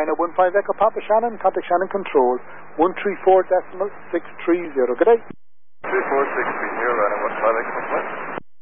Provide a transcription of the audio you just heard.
China 15 Echo Papa Shannon, contact Shannon Control 134.630. Good day.